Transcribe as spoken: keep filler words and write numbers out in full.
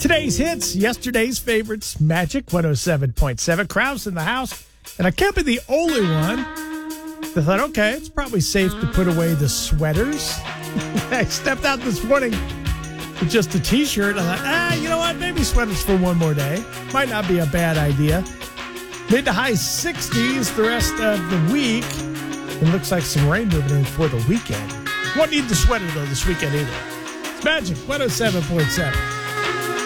Today's hits, yesterday's favorites, Magic one oh seven point seven. Krause in the house. And I can't be the only one that thought, okay, it's probably safe to put away the sweaters. I stepped out this morning with just a T-shirt. I thought, ah, you know what? Maybe sweaters for one more day. Might not be a bad idea. Mid to high sixties the rest of the week. It looks like some rain moving in for the weekend. Won't need the sweater, though, this weekend either. It's Magic one oh seven point seven.